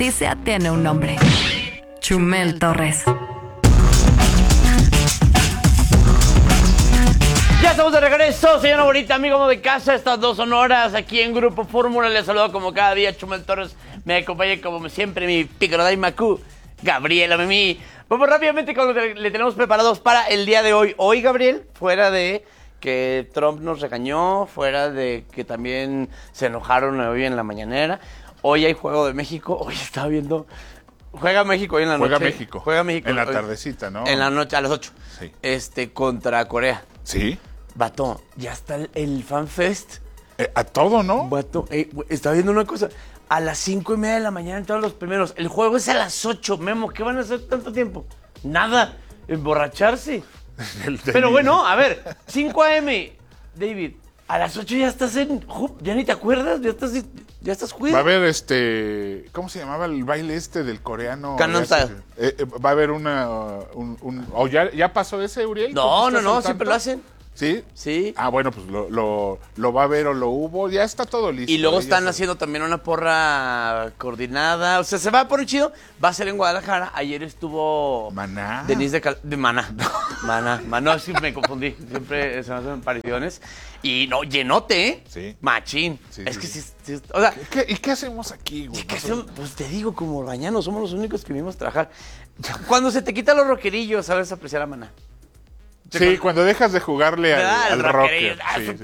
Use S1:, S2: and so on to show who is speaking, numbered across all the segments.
S1: noticia tiene un nombre. Chumel Torres.
S2: Ya estamos de regreso, señora bonita, amigo de casa. Estas 2 horas aquí en Grupo Fórmula. Les saludo como cada día, Chumel Torres. Me acompaña como siempre mi Picorodai Macu, Gabriela Mimi. Vamos rápidamente con lo que le tenemos preparados para el día de hoy. Hoy, Gabriel, fuera de que Trump nos regañó, fuera de que también se enojaron hoy en la mañanera, hoy hay Juego de México. Hoy estaba viendo... Juega México hoy en la noche. Juega México.
S3: En la tardecita, ¿no?
S2: En la noche, a las 8.
S3: Sí.
S2: Contra Corea.
S3: Sí.
S2: Vato, ya está el FanFest.
S3: A todo, ¿no?
S2: Vato, estaba viendo una cosa. A las 5:30 de la mañana entraron los primeros. El juego es a las 8, Memo. ¿Qué van a hacer tanto tiempo? Nada. Emborracharse. Pero bueno, a ver. 5 a.m., David. A las 8 ya estás en... ¿Ya ni te acuerdas? Ya estás jugando.
S3: Va a haber ¿cómo se llamaba el baile del coreano?
S2: Gangnam Style.
S3: Va a haber ¿o ya pasó ese, Uriel?
S2: No, siempre lo hacen.
S3: ¿Sí?
S2: Sí.
S3: Ah, bueno, pues lo va a ver o lo hubo. Ya está todo listo.
S2: Y luego están haciendo también una porra coordinada. O sea, se va a poner chido. Va a ser en Guadalajara. Ayer estuvo...
S3: Maná.
S2: Denise de Maná. Maná, sí me confundí. Siempre se me hacen apariciones. Y no, llenote, ¿eh?
S3: Sí.
S2: Machín.
S3: Sí,
S2: es
S3: sí,
S2: que
S3: sí.
S2: sí. O sea...
S3: ¿Y qué hacemos aquí, güey?
S2: Pues te digo, como bañanos, somos los únicos que vinimos a trabajar. Cuando se te quitan los rockerillos, sabes apreciar a Maná.
S3: Sí, cuando dejas de jugarle al rocker.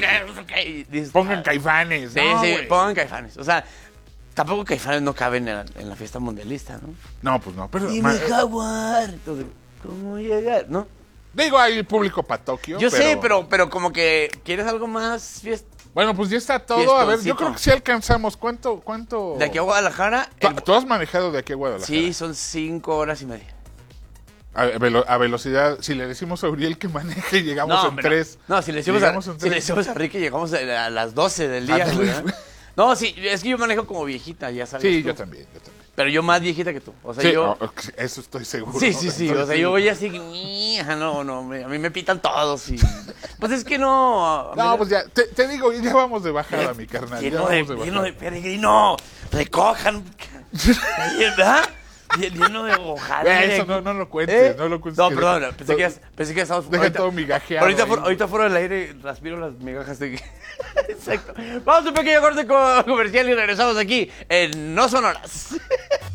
S2: Sí.
S3: Pongan Caifanes.
S2: Sí,
S3: no,
S2: sí,
S3: güey.
S2: pongan Caifanes. O sea, tampoco Caifanes no caben en la fiesta mundialista, ¿no?
S3: No, pues no. Pero,
S2: Dime, Jaguar. Entonces, ¿cómo llegar? ¿No?
S3: Digo, hay público para Tokio.
S2: Yo sé, pero como que quieres algo más fiesta.
S3: Bueno, pues ya está todo. A ver, yo creo que sí alcanzamos. ¿Cuánto?
S2: De aquí a Guadalajara.
S3: ¿Tú has manejado de aquí a Guadalajara?
S2: Sí, son 5 horas y media.
S3: A velocidad, si le decimos a Uriel que maneje, llegamos en 3.
S2: No, si le decimos a Ricky, llegamos a las 12 del día. Güey, ¿eh? No, sí, es que yo manejo como viejita, ya sabes.
S3: Sí,
S2: tú.
S3: yo también.
S2: Pero yo más viejita que tú. O sea,
S3: sí,
S2: yo...
S3: eso estoy seguro.
S2: Sí. O sea, yo voy así, no, a mí me pitan todos. Y... Pues es que no.
S3: No, pues ya, te digo, ya vamos de bajada, mi carnal.
S2: Lleno de peregrino. Recojan. ¿Verdad? Lleno de hojadas.
S3: Eso no lo cuentes, no lo cuentes.
S2: No, perdón, pensé que estábamos...
S3: Deja todo migajeado.
S2: Ahorita fuera del aire, transpiro las migajas de... Exacto. Vamos a un pequeño corte comercial y regresamos aquí en No Son Horas.